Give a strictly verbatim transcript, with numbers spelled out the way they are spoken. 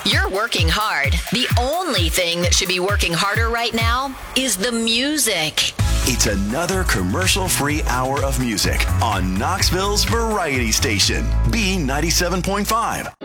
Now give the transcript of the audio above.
You're working hard. The only thing that should be working harder right now is the music. It's another commercial-free hour of music on Knoxville's Variety Station, B ninety-seven point five.